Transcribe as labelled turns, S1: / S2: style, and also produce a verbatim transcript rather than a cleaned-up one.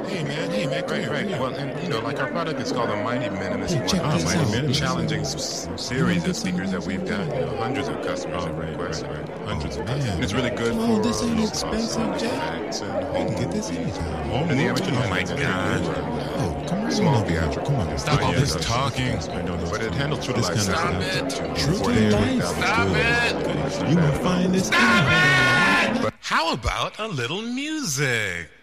S1: Hey man, hey man,
S2: Right, right. Well, and you know, like our product is called the Mighty Minimus
S1: Hey, check
S2: one.
S1: this
S2: Mighty
S1: out.
S2: Minimus. Challenging s- series of speakers that we've got. You know, hundreds of customers have requested. Hundreds of customers. And it's really good
S1: Come on,
S2: for
S1: this ain't
S2: low
S1: expensive,
S2: cost
S1: Jack.
S2: effects and
S1: I
S2: home
S1: can get this
S2: movies.
S1: anytime.
S2: And the amateur
S3: Oh my God.
S1: Oh, come on.
S2: Small
S1: over here.
S2: theatrical.
S1: Come on.
S3: Stop all
S2: Yeah,
S3: this
S2: that's-
S3: talking.
S2: I know those. But it handles true to
S1: This
S2: life.
S1: kind of
S2: sound.
S1: stuff.
S2: Two,
S1: True
S2: four,
S1: to
S2: eight,
S1: life.
S2: eight thousand
S3: Stop
S2: good.
S3: it.
S1: You gonna find this thing.
S3: How about a little music?